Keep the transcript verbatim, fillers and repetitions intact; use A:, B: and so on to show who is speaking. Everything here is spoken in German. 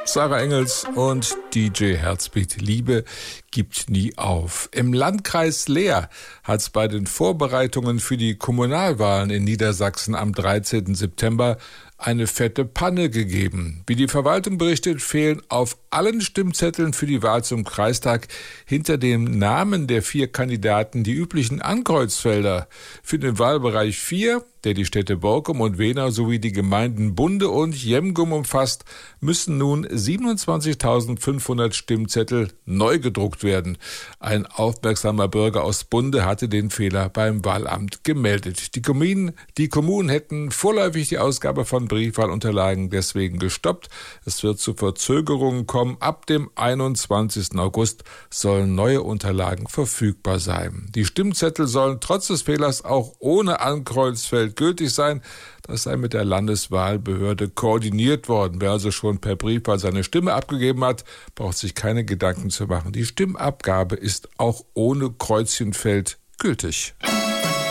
A: Sarah Engels und D J Herzbeat. Liebe gibt nie auf. Im Landkreis Leer hat es bei den Vorbereitungen für die Kommunalwahlen in Niedersachsen am dreizehnten September eine fette Panne gegeben. Wie die Verwaltung berichtet, fehlen auf allen Stimmzetteln für die Wahl zum Kreistag hinter dem Namen der vier Kandidaten die üblichen Ankreuzfelder. Für den Wahlbereich vier, der die Städte Borkum und Wehna sowie die Gemeinden Bunde und Jemgum umfasst, müssen nun siebenundzwanzigtausendfünfhundert Stimmzettel neu gedruckt werden. Ein aufmerksamer Bürger aus Bunde hatte den Fehler beim Wahlamt gemeldet. Die Kommunen, die Kommunen hätten vorläufig die Ausgabe von Briefwahlunterlagen deswegen gestoppt. Es wird zu Verzögerungen kommen. Ab dem einundzwanzigsten August sollen neue Unterlagen verfügbar sein. Die Stimmzettel sollen trotz des Fehlers auch ohne Ankreuzfeld gültig sein. Das sei mit der Landeswahlbehörde koordiniert worden. Wer also schon per Briefwahl seine Stimme abgegeben hat, braucht sich keine Gedanken zu machen. Die Stimmabgabe ist auch ohne Kreuzchenfeld gültig.